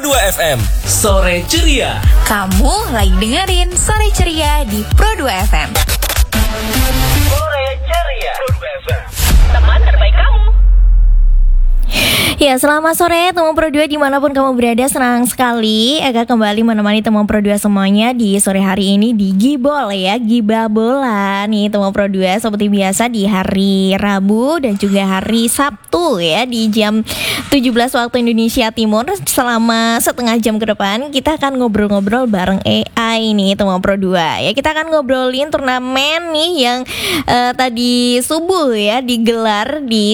Pro2 FM. Sore Ceria. Kamu lagi dengerin Sore Ceria di Pro2 FM. Sore Ceria. Pro2 FM. Teman terbaik kamu. Ya, selamat sore teman Pro2 dimanapun kamu berada. Senang sekali Ega kembali menemani teman Pro2 semuanya di sore hari ini di Gibol ya, Gibah Bola nih teman Pro2. Seperti biasa di hari Rabu dan juga hari Sabtu ya, di jam 17 waktu Indonesia Timur. Selama setengah jam ke depan kita akan ngobrol-ngobrol bareng AI nih teman Pro2 ya. Kita akan ngobrolin turnamen nih yang tadi subuh ya digelar di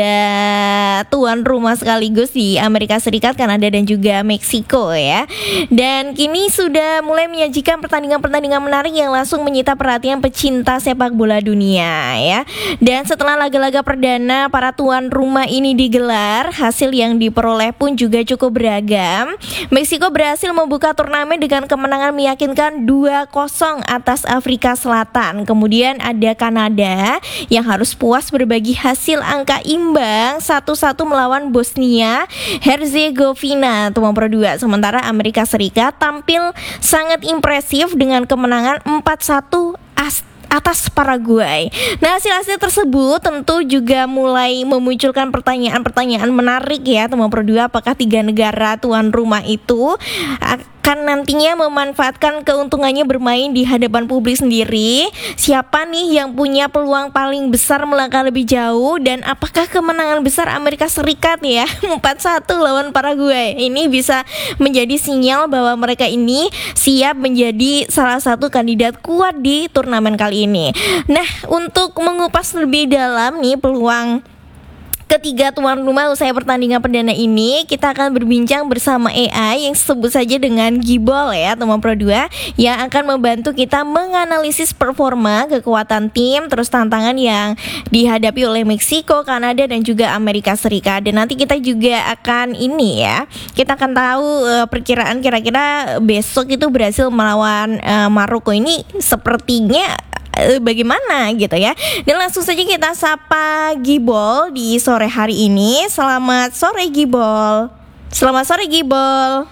3 tuan rumah sekaligus di Amerika Serikat, Kanada dan juga Meksiko ya. Dan kini sudah mulai menyajikan pertandingan-pertandingan menarik yang langsung menyita perhatian pecinta sepak bola dunia ya. Dan setelah laga-laga perdana para tuan rumah ini digelar, hasil yang diperoleh pun juga cukup beragam. Meksiko berhasil membuka turnamen dengan kemenangan meyakinkan 2-0 atas Afrika Selatan. Kemudian ada Kanada yang harus puas berbagi hasil angka imbang 1-1 melawan Bosnia Herzegovina teman Pro2. Sementara Amerika Serikat tampil sangat impresif dengan kemenangan 4-1 atas Paraguay. Nah, hasil-hasil tersebut tentu juga mulai memunculkan pertanyaan-pertanyaan menarik ya teman Pro2. Apakah 3 negara tuan rumah itu akan nantinya memanfaatkan keuntungannya bermain di hadapan publik sendiri? Siapa nih yang punya peluang paling besar melangkah lebih jauh? Dan apakah kemenangan besar Amerika Serikat ya 4-1 lawan Paraguay ini bisa menjadi sinyal bahwa mereka ini siap menjadi salah satu kandidat kuat di turnamen kali ini? Nah, untuk mengupas lebih dalam nih peluang ketiga tuan rumah usai pertandingan perdana ini, kita akan berbincang bersama AI yang sebut saja dengan Gibol ya teman Pro2, yang akan membantu kita menganalisis performa, kekuatan tim, terus tantangan yang dihadapi oleh Meksiko, Kanada dan juga Amerika Serikat. Dan nanti kita juga akan kita akan tahu perkiraan kira-kira besok itu Brasil melawan Maroko ini sepertinya bagaimana gitu ya. Dan langsung saja kita sapa Gibol di sore hari ini. Selamat sore Gibol. Selamat sore Gibol.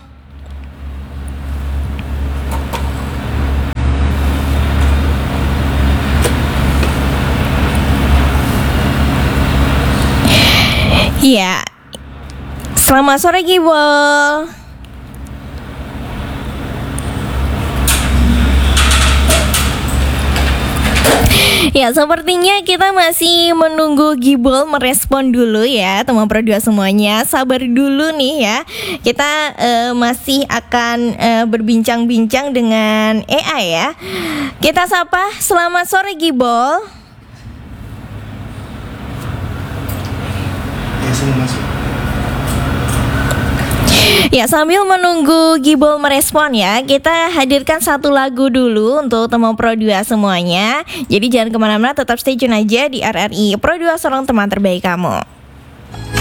Ya, selamat sore Gibol. Ya, sepertinya kita masih menunggu Gibol merespon dulu ya teman Pro2 semuanya. Sabar dulu nih ya. Kita masih akan berbincang-bincang dengan AI ya. Kita sapa, selamat sore Gibol. Ya, saya masuk. Ya, sambil menunggu Gibol merespon ya, kita hadirkan satu lagu dulu untuk teman Pro2 semuanya. Jadi jangan kemana-mana, tetap stay tune aja di RRI Pro2, seorang teman terbaik kamu.